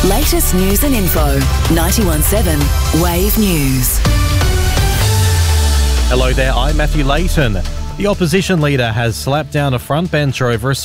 Latest news and info. 91.7 Wave News. Hello there, I'm Matthew Layton. The opposition leader has slapped down a frontbencher over a